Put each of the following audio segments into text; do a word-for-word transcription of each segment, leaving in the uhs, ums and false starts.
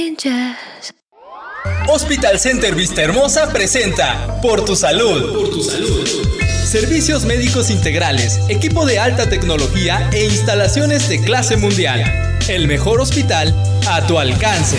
Hospital Center Vista Hermosa presenta Por tu Salud. Por tu Salud. Servicios médicos integrales, equipo de alta tecnología e instalaciones de clase mundial. El mejor hospital a tu alcance.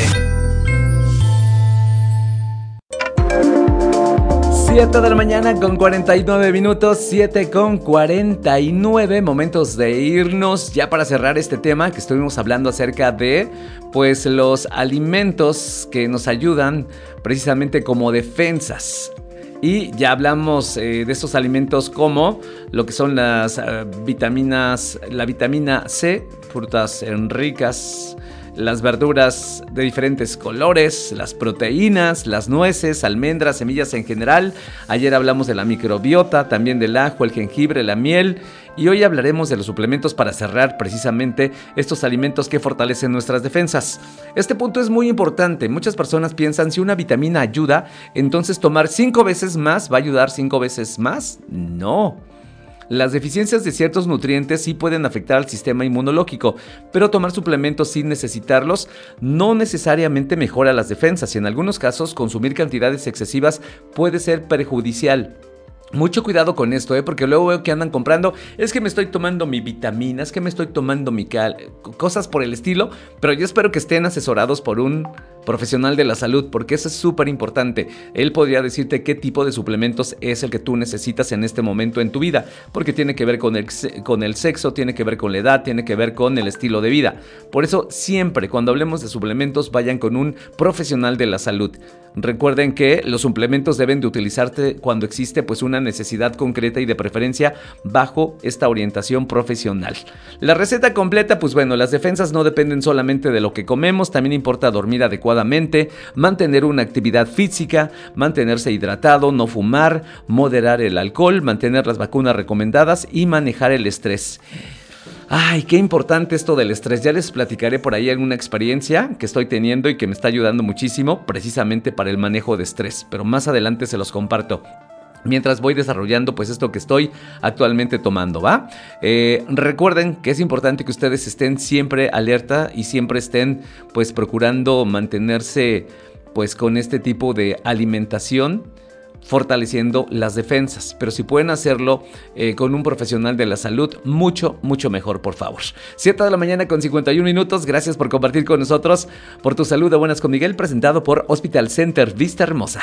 siete de la mañana con cuarenta y nueve minutos, siete con cuarenta y nueve, momentos de irnos ya para cerrar este tema que estuvimos hablando acerca de pues los alimentos que nos ayudan precisamente como defensas. Y ya hablamos eh, de estos alimentos como lo que son las uh, vitaminas, la vitamina C, frutas ricas, las verduras de diferentes colores, las proteínas, las nueces, almendras, semillas en general. Ayer hablamos de la microbiota, también del ajo, el jengibre, la miel. Y hoy hablaremos de los suplementos para cerrar precisamente estos alimentos que fortalecen nuestras defensas. Este punto es muy importante. Muchas personas piensan si una vitamina ayuda, entonces tomar cinco veces más va a ayudar cinco veces más. No. Las deficiencias de ciertos nutrientes sí pueden afectar al sistema inmunológico, pero tomar suplementos sin necesitarlos no necesariamente mejora las defensas y en algunos casos consumir cantidades excesivas puede ser perjudicial. Mucho cuidado con esto, ¿eh? Porque luego veo que andan comprando, es que me estoy tomando mi vitamina, es que me estoy tomando mi cal, cosas por el estilo, pero yo espero que estén asesorados por un profesional de la salud, porque eso es súper importante. Él podría decirte qué tipo de suplementos es el que tú necesitas en este momento en tu vida, porque tiene que ver con el, con el sexo, tiene que ver con la edad, tiene que ver con el estilo de vida. Por eso siempre cuando hablemos de suplementos vayan con un profesional de la salud. Recuerden que los suplementos deben de utilizarse cuando existe pues una necesidad concreta y de preferencia bajo esta orientación profesional. La receta completa, pues bueno, las defensas no dependen solamente de lo que comemos, también importa dormir adecuadamente, mantener una actividad física, mantenerse hidratado, no fumar, moderar el alcohol, mantener las vacunas recomendadas y manejar el estrés. Ay, qué importante esto del estrés. Ya les platicaré por ahí alguna experiencia que estoy teniendo y que me está ayudando muchísimo precisamente para el manejo de estrés, pero más adelante se los comparto. Mientras voy desarrollando pues esto que estoy actualmente tomando, ¿va? Eh, recuerden que es importante que ustedes estén siempre alerta y siempre estén pues procurando mantenerse pues con este tipo de alimentación, fortaleciendo las defensas, pero si pueden hacerlo eh, con un profesional de la salud, mucho, mucho mejor, por favor. siete de la mañana con cincuenta y un minutos, gracias por compartir con nosotros. Por tu salud de Buenas con Miguel, presentado por Hospital Center Vista Hermosa.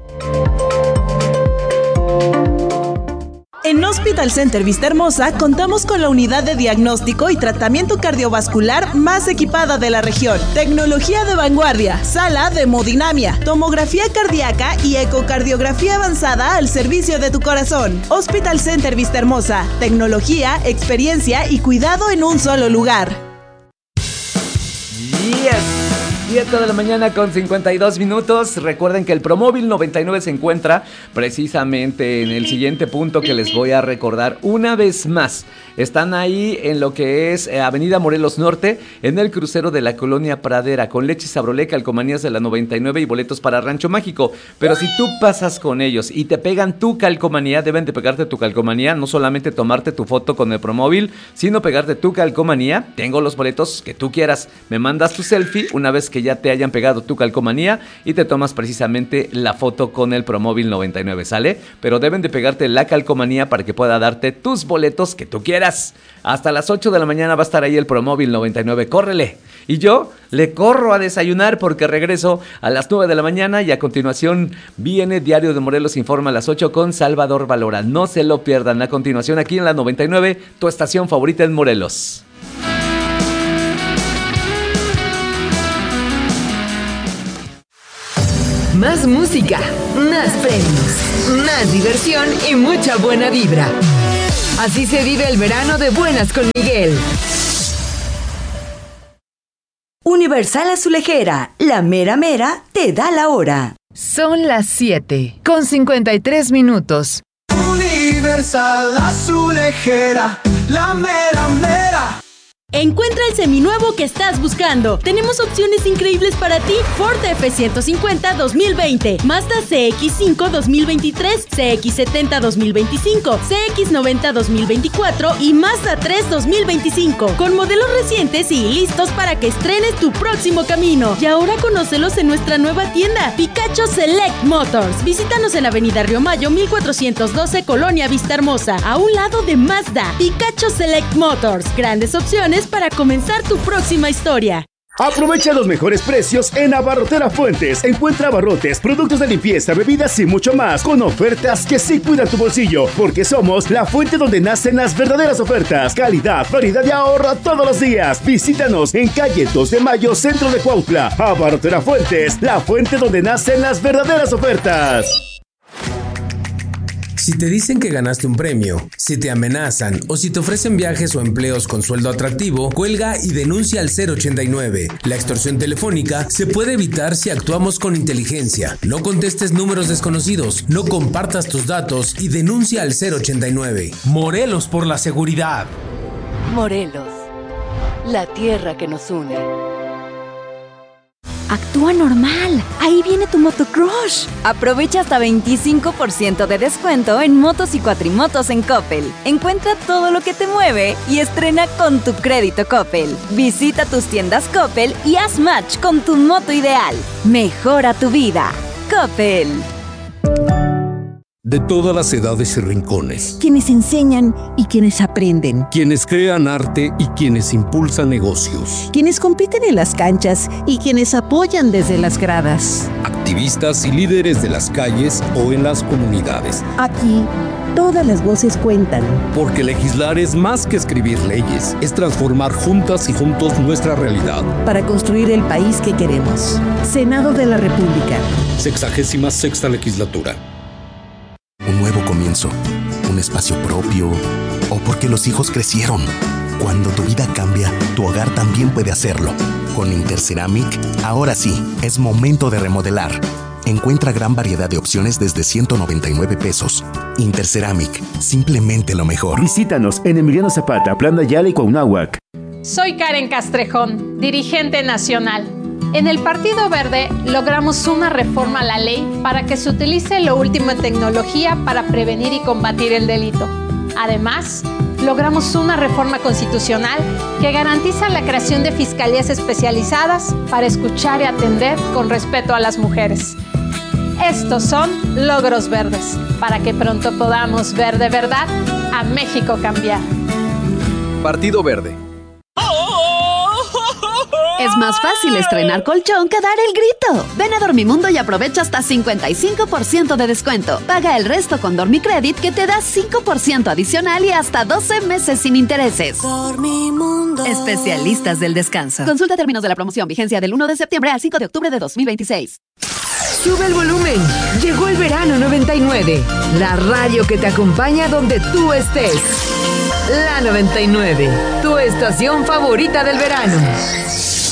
En Hospital Center Vista Hermosa contamos con la unidad de diagnóstico y tratamiento cardiovascular más equipada de la región. Tecnología de vanguardia, sala de hemodinamia, tomografía cardíaca y ecocardiografía avanzada al servicio de tu corazón. Hospital Center Vista Hermosa, tecnología, experiencia y cuidado en un solo lugar. Yes. siete de la mañana con cincuenta y dos minutos. Recuerden que el Promóvil noventa y nueve se encuentra precisamente en el siguiente punto que les voy a recordar una vez más. Están ahí en lo que es Avenida Morelos Norte, en el crucero de la Colonia Pradera, con leche Sabrolé, calcomanías de la noventa y nueve y boletos para Rancho Mágico. Pero si tú pasas con ellos y te pegan tu calcomanía, deben de pegarte tu calcomanía, no solamente tomarte tu foto con el Promóvil, sino pegarte tu calcomanía. Tengo los boletos que tú quieras. Me mandas tu selfie una vez que ya te hayan pegado tu calcomanía y te tomas precisamente la foto con el Promóvil noventa y nueve, ¿sale? Pero deben de pegarte la calcomanía para que pueda darte tus boletos que tú quieras. Hasta las ocho de la mañana va a estar ahí el Promóvil noventa y nueve, córrele. Y yo le corro a desayunar porque regreso a las nueve de la mañana y a continuación viene Diario de Morelos Informa a las ocho con Salvador Valora. No se lo pierdan. A continuación aquí en la noventa y nueve, tu estación favorita en Morelos. Más música, más premios, más diversión y mucha buena vibra. Así se vive el verano de Buenas con Miguel. Universal Azulejera, la mera mera te da la hora. Son las siete con cincuenta y tres minutos. Universal Azulejera, la mera mera. Encuentra el seminuevo que estás buscando. Tenemos opciones increíbles para ti. Ford F ciento cincuenta dos mil veinte, Mazda C X cinco dos mil veintitrés, C X setenta dos mil veinticinco, C X noventa dos mil veinticuatro y Mazda tres dos mil veinticinco. Con modelos recientes y listos para que estrenes tu próximo camino. Y ahora conócelos en nuestra nueva tienda, Picacho Select Motors. Visítanos en Avenida Río Mayo mil cuatrocientos doce, Colonia Vista Hermosa, a un lado de Mazda. Picacho Select Motors. Grandes opciones para comenzar tu próxima historia. Aprovecha los mejores precios en Abarrotera Fuentes. Encuentra abarrotes, productos de limpieza, bebidas y mucho más con ofertas que sí cuidan tu bolsillo, porque somos la fuente donde nacen las verdaderas ofertas. Calidad, variedad y ahorro todos los días. Visítanos en calle dos de mayo, centro de Cuautla. Abarrotera Fuentes, la fuente donde nacen las verdaderas ofertas. Si te dicen que ganaste un premio, si te amenazan o si te ofrecen viajes o empleos con sueldo atractivo, cuelga y denuncia al cero ochenta y nueve. La extorsión telefónica se puede evitar si actuamos con inteligencia. No contestes números desconocidos, no compartas tus datos y denuncia al cero ochenta y nueve. Morelos por la seguridad. Morelos, la tierra que nos une. Actúa normal. Ahí viene tu motocrush. Aprovecha hasta veinticinco por ciento de descuento en motos y cuatrimotos en Coppel. Encuentra todo lo que te mueve y estrena con tu crédito Coppel. Visita tus tiendas Coppel y haz match con tu moto ideal. Mejora tu vida. Coppel. De todas las edades y rincones. Quienes enseñan y quienes aprenden. Quienes crean arte y quienes impulsan negocios. Quienes compiten en las canchas y quienes apoyan desde las gradas. Activistas y líderes de las calles o en las comunidades. Aquí, todas las voces cuentan. Porque legislar es más que escribir leyes, es transformar juntas y juntos nuestra realidad. Para construir el país que queremos. Senado de la República. Sexagésima sexta legislatura. Un nuevo comienzo, un espacio propio, o porque los hijos crecieron. Cuando tu vida cambia, tu hogar también puede hacerlo. Con Interceramic, ahora sí, es momento de remodelar. Encuentra gran variedad de opciones desde ciento noventa y nueve pesos. Interceramic, simplemente lo mejor. Visítanos en Emiliano Zapata, Plan Ayala y Cuauhnáhuac. Soy Karen Castrejón, dirigente nacional. En el Partido Verde logramos una reforma a la ley para que se utilice lo último en tecnología para prevenir y combatir el delito. Además, logramos una reforma constitucional que garantiza la creación de fiscalías especializadas para escuchar y atender con respeto a las mujeres. Estos son logros verdes, para que pronto podamos ver de verdad a México cambiar. Partido Verde. Es más fácil estrenar colchón que dar el grito. Ven a Dormimundo y aprovecha hasta cincuenta y cinco por ciento de descuento. Paga el resto con Dormicredit que te da cinco por ciento adicional y hasta doce meses sin intereses. Dormimundo. Especialistas del descanso. Consulta términos de la promoción. Vigencia del uno de septiembre al cinco de octubre de dos mil veintiséis. Sube el volumen. Llegó el verano noventa y nueve. La radio que te acompaña donde tú estés. La noventa y nueve. Tu estación favorita del verano.